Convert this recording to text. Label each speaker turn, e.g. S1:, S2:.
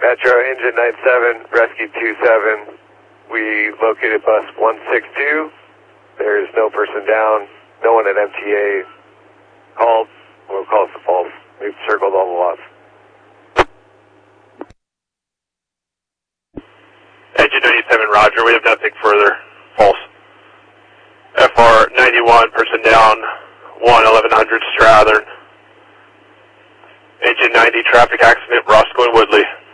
S1: Metro, engine 97, rescue 27. We located bus 162. There is no person down, no one at MTA called. We'll call it the false. We've circled all the lots.
S2: Engine 97, roger. We have nothing further. False. FR 91, person down, 1100 Strathern. Engine 90, traffic accident, Roscoe and Woodley.